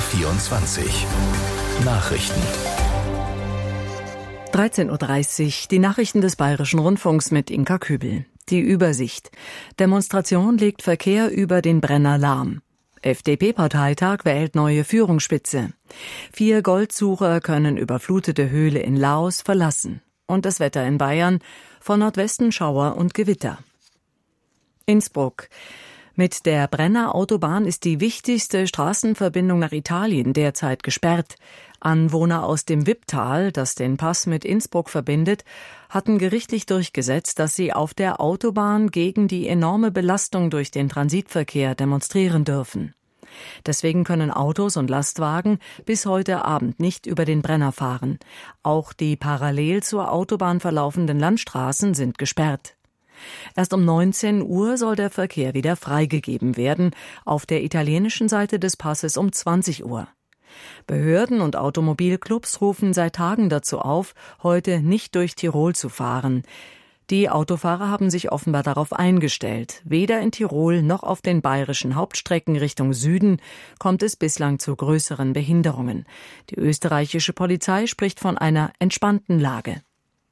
BR24 Nachrichten. 13:30 Uhr, die Nachrichten des Bayerischen Rundfunks mit Inka Kübel. Die Übersicht. Demonstration legt Verkehr über den Brenner lahm. FDP-Parteitag wählt neue Führungsspitze. 4 Goldsucher können überflutete Höhle in Laos verlassen. Und das Wetter in Bayern: von Nordwesten Schauer und Gewitter. Innsbruck. Mit der Brenner Autobahn ist die wichtigste Straßenverbindung nach Italien derzeit gesperrt. Anwohner aus dem Wipptal, das den Pass mit Innsbruck verbindet, hatten gerichtlich durchgesetzt, dass sie auf der Autobahn gegen die enorme Belastung durch den Transitverkehr demonstrieren dürfen. Deswegen können Autos und Lastwagen bis heute Abend nicht über den Brenner fahren. Auch die parallel zur Autobahn verlaufenden Landstraßen sind gesperrt. Erst um 19 Uhr soll der Verkehr wieder freigegeben werden, auf der italienischen Seite des Passes um 20 Uhr. Behörden und Automobilclubs rufen seit Tagen dazu auf, heute nicht durch Tirol zu fahren. Die Autofahrer haben sich offenbar darauf eingestellt. Weder in Tirol noch auf den bayerischen Hauptstrecken Richtung Süden kommt es bislang zu größeren Behinderungen. Die österreichische Polizei spricht von einer entspannten Lage.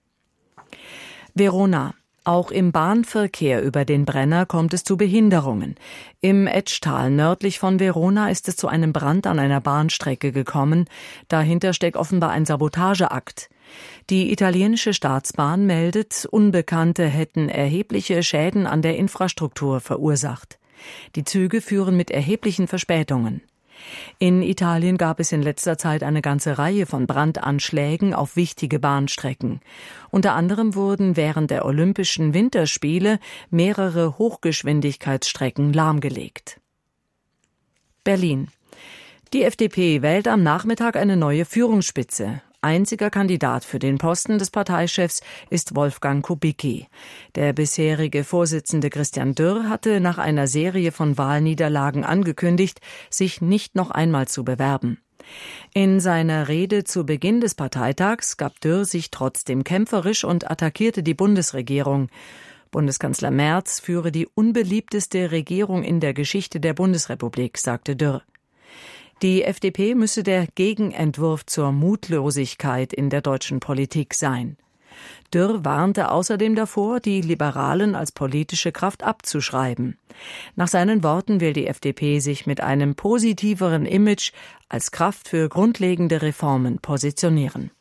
Verona. Auch im Bahnverkehr über den Brenner kommt es zu Behinderungen. Im Etschtal nördlich von Verona ist es zu einem Brand an einer Bahnstrecke gekommen. Dahinter steckt offenbar ein Sabotageakt. Die italienische Staatsbahn meldet, Unbekannte hätten erhebliche Schäden an der Infrastruktur verursacht. Die Züge führen mit erheblichen Verspätungen. In Italien gab es in letzter Zeit eine ganze Reihe von Brandanschlägen auf wichtige Bahnstrecken. Unter anderem wurden während der Olympischen Winterspiele mehrere Hochgeschwindigkeitsstrecken lahmgelegt. Berlin. Die FDP wählt am Nachmittag eine neue Führungsspitze. Einziger Kandidat für den Posten des Parteichefs ist Wolfgang Kubicki. Der bisherige Vorsitzende Christian Dürr hatte nach einer Serie von Wahlniederlagen angekündigt, sich nicht noch einmal zu bewerben. In seiner Rede zu Beginn des Parteitags gab Dürr sich trotzdem kämpferisch und attackierte die Bundesregierung. Bundeskanzler Merz führe die unbeliebteste Regierung in der Geschichte der Bundesrepublik, sagte Dürr. Die FDP müsse der Gegenentwurf zur Mutlosigkeit in der deutschen Politik sein. Dürr warnte außerdem davor, die Liberalen als politische Kraft abzuschreiben. Nach seinen Worten will die FDP sich mit einem positiveren Image als Kraft für grundlegende Reformen positionieren.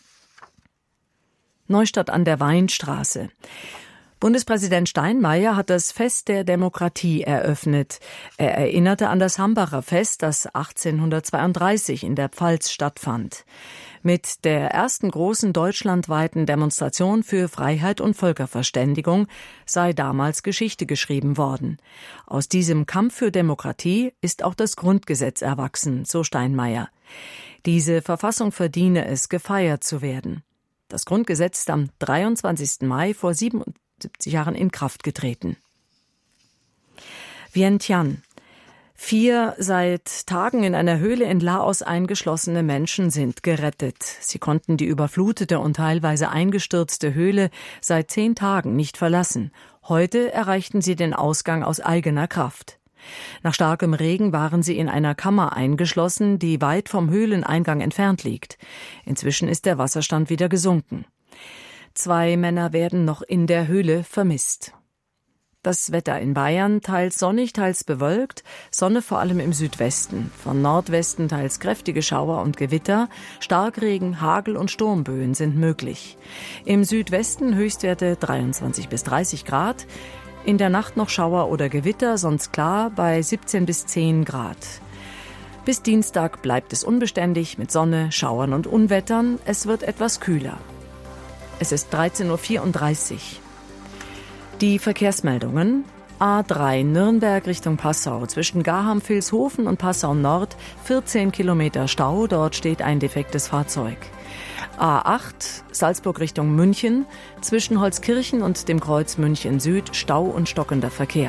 Neustadt an der Weinstraße. Bundespräsident Steinmeier hat das Fest der Demokratie eröffnet. Er erinnerte an das Hambacher Fest, das 1832 in der Pfalz stattfand. Mit der ersten großen deutschlandweiten Demonstration für Freiheit und Völkerverständigung sei damals Geschichte geschrieben worden. Aus diesem Kampf für Demokratie ist auch das Grundgesetz erwachsen, so Steinmeier. Diese Verfassung verdiene es, gefeiert zu werden. Das Grundgesetz ist am 23. Mai vor 77 Jahren in Kraft getreten. Vientiane. 4 seit Tagen in einer Höhle in Laos eingeschlossene Menschen sind gerettet. Sie konnten die überflutete und teilweise eingestürzte Höhle seit 10 Tagen nicht verlassen. Heute erreichten sie den Ausgang aus eigener Kraft. Nach starkem Regen waren sie in einer Kammer eingeschlossen, die weit vom Höhleneingang entfernt liegt. Inzwischen ist der Wasserstand wieder gesunken. 2 Männer werden noch in der Höhle vermisst. Das Wetter in Bayern: teils sonnig, teils bewölkt, Sonne vor allem im Südwesten. Von Nordwesten teils kräftige Schauer und Gewitter, Starkregen, Hagel und Sturmböen sind möglich. Im Südwesten Höchstwerte 23 bis 30 Grad, in der Nacht noch Schauer oder Gewitter, sonst klar bei 17 bis 10 Grad. Bis Dienstag bleibt es unbeständig mit Sonne, Schauern und Unwettern. Es wird etwas kühler. Es ist 13:34 Uhr. Die Verkehrsmeldungen: A3 Nürnberg Richtung Passau. Zwischen Garham-Vilshofen und Passau Nord 14 Kilometer Stau. Dort steht ein defektes Fahrzeug. A8 Salzburg Richtung München. Zwischen Holzkirchen und dem Kreuz München Süd Stau und stockender Verkehr.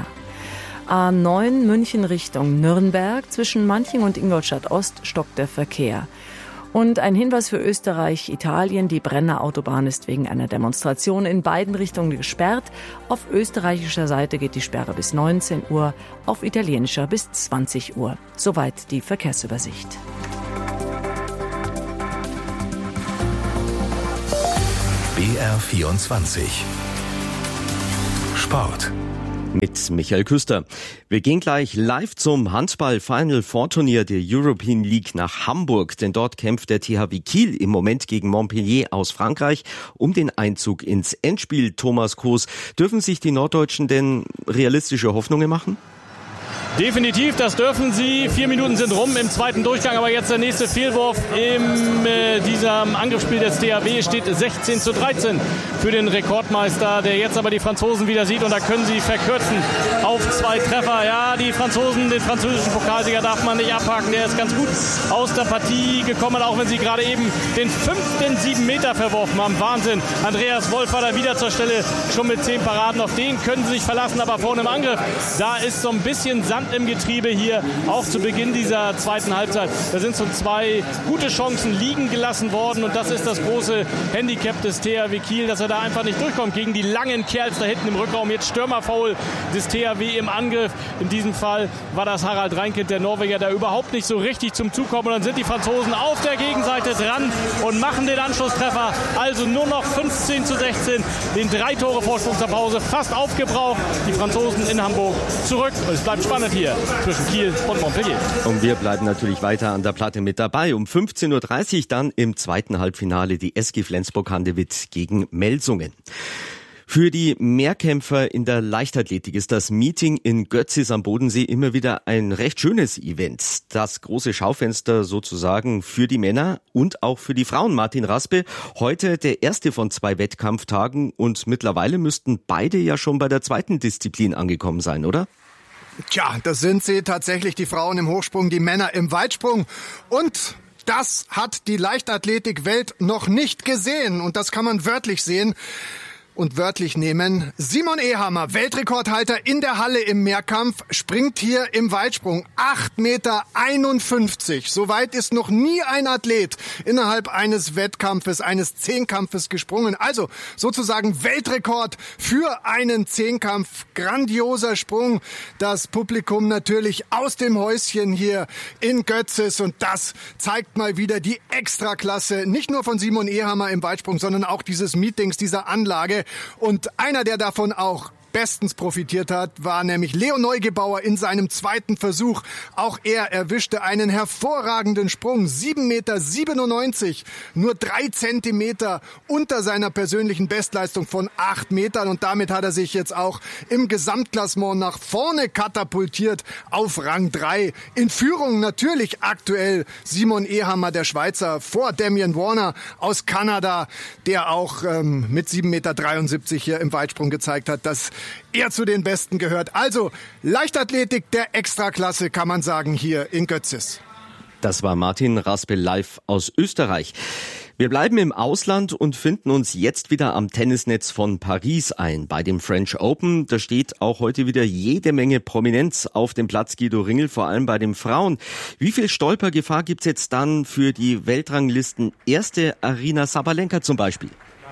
A9 München Richtung Nürnberg. Zwischen Manching und Ingolstadt Ost stockt der Verkehr. Und ein Hinweis für Österreich, Italien. Die Brenner Autobahn ist wegen einer Demonstration in beiden Richtungen gesperrt. Auf österreichischer Seite geht die Sperre bis 19 Uhr, auf italienischer bis 20 Uhr. Soweit die Verkehrsübersicht. BR24 Sport mit Michael Küster. Wir gehen gleich live zum Handball-Final Four Turnier der European League nach Hamburg, denn dort kämpft der THW Kiel im Moment gegen Montpellier aus Frankreich um den Einzug ins Endspiel. Thomas Koos, dürfen sich die Norddeutschen denn realistische Hoffnungen machen? Definitiv, das dürfen sie. 4 Minuten sind rum im zweiten Durchgang, aber jetzt der nächste Fehlwurf in diesem Angriffsspiel des THW steht 16:13 für den Rekordmeister, der jetzt aber die Franzosen wieder sieht und da können sie verkürzen auf 2 Treffer. Ja, die Franzosen, den französischen Pokalsieger darf man nicht abhaken, der ist ganz gut aus der Partie gekommen, auch wenn sie gerade eben den 5. 7 Meter verworfen haben. Wahnsinn. Andreas Wolf war da wieder zur Stelle, schon mit 10 Paraden. Auf den können sie sich verlassen, aber vorne im Angriff, da ist so ein bisschen Sand im Getriebe hier, auch zu Beginn dieser zweiten Halbzeit. Da sind so 2 gute Chancen liegen gelassen worden und das ist das große Handicap des THW Kiel, dass er da einfach nicht durchkommt gegen die langen Kerls da hinten im Rückraum. Jetzt Stürmerfoul des THW im Angriff. In diesem Fall war das Harald Reinkind, der Norweger, der überhaupt nicht so richtig zum Zug kommt. Und dann sind die Franzosen auf der Gegenseite dran und machen den Anschlusstreffer. Also nur noch 15:16, den 3 Tore Vorsprung zur Pause fast aufgebraucht. Die Franzosen in Hamburg zurück und es bleibt spannend hier zwischen Kiel und Montpellier. Und wir bleiben natürlich weiter an der Platte mit dabei. Um 15:30 Uhr dann im zweiten Halbfinale die SG Flensburg-Handewitt gegen Melsungen. Für die Mehrkämpfer in der Leichtathletik ist das Meeting in Götzis am Bodensee immer wieder ein recht schönes Event. Das große Schaufenster sozusagen für die Männer und auch für die Frauen. Martin Raspe, heute der erste von 2 Wettkampftagen und mittlerweile müssten beide ja schon bei der zweiten Disziplin angekommen sein, oder? Tja, das sind sie tatsächlich, die Frauen im Hochsprung, die Männer im Weitsprung. Und das hat die Leichtathletikwelt noch nicht gesehen. Und das kann man wörtlich sehen und wörtlich nehmen. Simon Ehammer, Weltrekordhalter in der Halle im Mehrkampf, springt hier im Weitsprung 8,51 Meter. So weit ist noch nie ein Athlet innerhalb eines Wettkampfes, eines Zehnkampfes gesprungen. Also sozusagen Weltrekord für einen Zehnkampf. Grandioser Sprung. Das Publikum natürlich aus dem Häuschen hier in Götzis. Und das zeigt mal wieder die Extraklasse, nicht nur von Simon Ehammer im Weitsprung, sondern auch dieses Meetings, dieser Anlage. Und einer, der davon auch bestens profitiert hat, war nämlich Leo Neugebauer in seinem zweiten Versuch. Auch er erwischte einen hervorragenden Sprung, 7,97 Meter, nur 3 Zentimeter unter seiner persönlichen Bestleistung von 8 Metern. Und damit hat er sich jetzt auch im Gesamtklassement nach vorne katapultiert auf Rang 3. In Führung natürlich aktuell Simon Ehammer, der Schweizer, vor Damian Warner aus Kanada, der auch mit 7,73 Meter hier im Weitsprung gezeigt hat, dass er zu den Besten gehört. Also Leichtathletik der Extraklasse, kann man sagen, hier in Götzis. Das war Martin Raspe live aus Österreich. Wir bleiben im Ausland und finden uns jetzt wieder am Tennisnetz von Paris ein. Bei dem French Open, da steht auch heute wieder jede Menge Prominenz auf dem Platz Guido Ringel, vor allem bei den Frauen. Wie viel Stolpergefahr gibt's jetzt dann für die Weltranglisten erste Aryna Sabalenka zum Beispiel?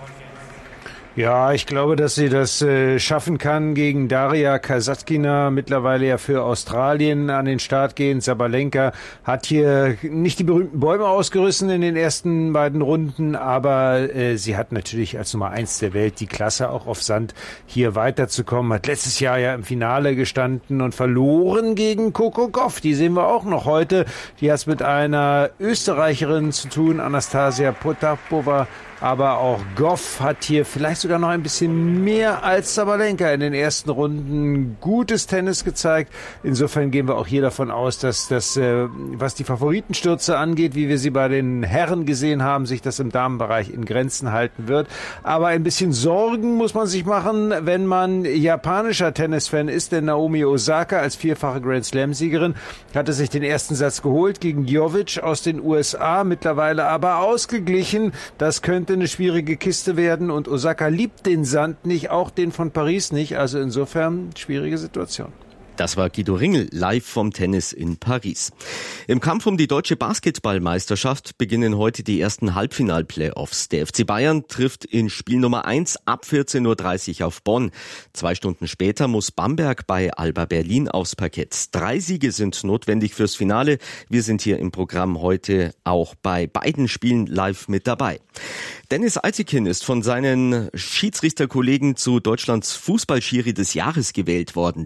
Ja, ich glaube, dass sie das schaffen kann gegen Daria Kasatkina, mittlerweile ja für Australien an den Start gehen. Sabalenka hat hier nicht die berühmten Bäume ausgerissen in den ersten beiden Runden, aber sie hat natürlich als Nummer 1 der Welt die Klasse, auch auf Sand hier weiterzukommen. Hat letztes Jahr ja im Finale gestanden und verloren gegen Coco Gauff. Die sehen wir auch noch heute. Die hat es mit einer Österreicherin zu tun, Anastasia Potapova. Aber auch Gauff hat hier vielleicht sogar noch ein bisschen mehr als Sabalenka in den ersten Runden gutes Tennis gezeigt. Insofern gehen wir auch hier davon aus, dass das, was die Favoritenstürze angeht, wie wir sie bei den Herren gesehen haben, sich das im Damenbereich in Grenzen halten wird. Aber ein bisschen Sorgen muss man sich machen, wenn man japanischer Tennisfan ist, denn Naomi Osaka als 4-fache Grand-Slam-Siegerin hatte sich den ersten Satz geholt gegen Jovic aus den USA, mittlerweile aber ausgeglichen. Das könnte eine schwierige Kiste werden und Osaka liebt den Sand nicht, auch den von Paris nicht. Also insofern schwierige Situation. Das war Guido Ringel, live vom Tennis in Paris. Im Kampf um die deutsche Basketballmeisterschaft beginnen heute die ersten Halbfinal-Playoffs. Der FC Bayern trifft in Spiel Nummer 1 ab 14.30 Uhr auf Bonn. 2 Stunden später muss Bamberg bei Alba Berlin aufs Parkett. 3 Siege sind notwendig fürs Finale. Wir sind hier im Programm heute auch bei beiden Spielen live mit dabei. Dennis Eitekin ist von seinen Schiedsrichterkollegen zu Deutschlands Fußballschiri des Jahres gewählt worden.